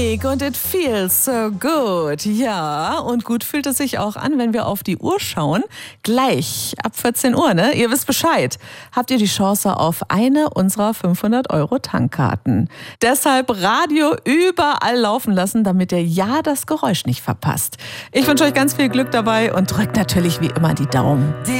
Unique und It Feels So Good. Ja, und gut fühlt es sich auch an, wenn wir auf die Uhr schauen. Gleich ab 14 Uhr, ne? Ihr wisst Bescheid. Habt ihr die Chance auf eine unserer 500 € Tankkarten. Deshalb Radio überall laufen lassen, damit ihr ja das Geräusch nicht verpasst. Ich wünsche euch ganz viel Glück dabei und drückt natürlich wie immer die Daumen.